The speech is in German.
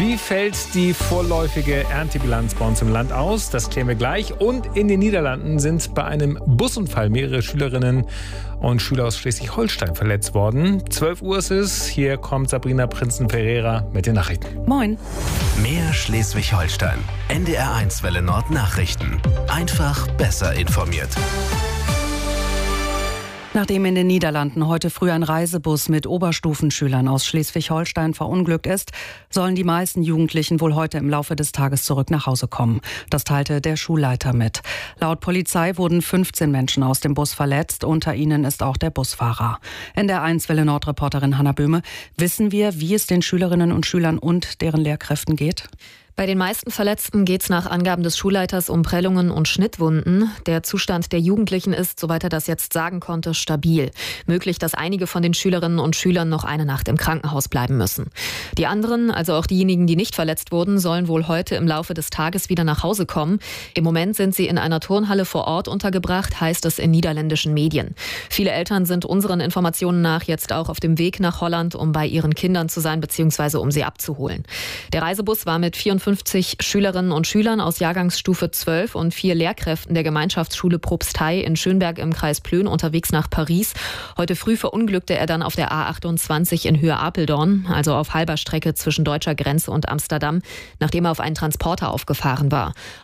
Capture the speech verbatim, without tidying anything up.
Wie fällt die vorläufige Erntebilanz bei uns im Land aus? Das klären wir gleich. Und in den Niederlanden sind bei einem Busunfall mehrere Schülerinnen und Schüler aus Schleswig-Holstein verletzt worden. zwölf Uhr ist es. Hier kommt Sabrina Prinzen-Ferreira mit den Nachrichten. Moin. Mehr Schleswig-Holstein. N D R eins Welle Nord Nachrichten. Einfach besser informiert. Nachdem in den Niederlanden heute früh ein Reisebus mit Oberstufenschülern aus Schleswig-Holstein verunglückt ist, sollen die meisten Jugendlichen wohl heute im Laufe des Tages zurück nach Hause kommen. Das teilte der Schulleiter mit. Laut Polizei wurden fünfzehn Menschen aus dem Bus verletzt. Unter ihnen ist auch der Busfahrer. N D R eins Welle Nord-Reporterin Hanna Böhme. Wissen wir, wie es den Schülerinnen und Schülern und deren Lehrkräften geht? Bei den meisten Verletzten geht es nach Angaben des Schulleiters um Prellungen und Schnittwunden. Der Zustand der Jugendlichen ist, soweit er das jetzt sagen konnte, stabil. Möglich, dass einige von den Schülerinnen und Schülern noch eine Nacht im Krankenhaus bleiben müssen. Die anderen, also auch diejenigen, die nicht verletzt wurden, sollen wohl heute im Laufe des Tages wieder nach Hause kommen. Im Moment sind sie in einer Turnhalle vor Ort untergebracht, heißt es in niederländischen Medien. Viele Eltern sind unseren Informationen nach jetzt auch auf dem Weg nach Holland, um bei ihren Kindern zu sein bzw. um sie abzuholen. Der Reisebus war mit vierundfünfzig Schülerinnen und Schülern aus Jahrgangsstufe zwölf und vier Lehrkräften der Gemeinschaftsschule Probstei in Schönberg im Kreis Plön unterwegs nach Paris. Heute früh verunglückte er dann auf der A achtundzwanzig in Höhe Apeldoorn, also auf halber Strecke zwischen deutscher Grenze und Amsterdam, nachdem er auf einen Transporter aufgefahren war.